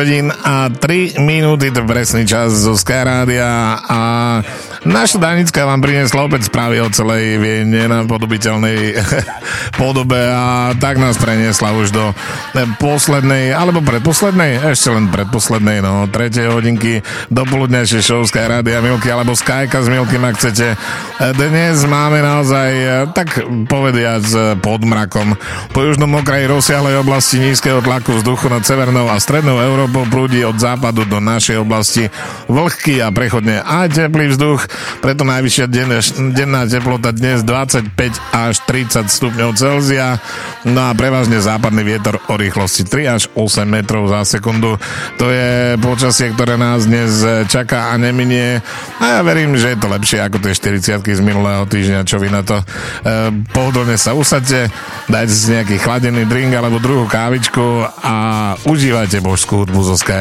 hodín a 3 minúty, to je presný čas zo Sky Rádia a naša Danická vám priniesla opäť správy o celej jej nenapodobiteľnej podobe a tak nás preniesla už do poslednej, alebo predposlednej, ešte len predposlednej, no, 3. hodinky do poludňajšej show Sky Rádia Milky, alebo Skyka s Milkym, ak chcete. Dnes máme naozaj, tak povediac, pod mrakom. Po južnom okraji rozsiahlej oblasti nízkeho tlaku vzduchu nad severnou a strednou Európou prúdi od západu do našej oblasti vlhký a prechodne aj teplý vzduch, preto najvyššia denná teplota dnes 25 až 30 stupňov Celzia, no a prevažne západný vietor o rýchlosti 3 až 8 metrov za sekundu. To je počasie, ktoré nás dnes čaká a neminie a ja verím, že je to lepšie ako tie 40-ky z minulého týždňa, čo vy na to pohodlne sa usadte, dajte si nejaký chladený drink alebo druhú kávičku a užívajte božskú hudbu zo Sky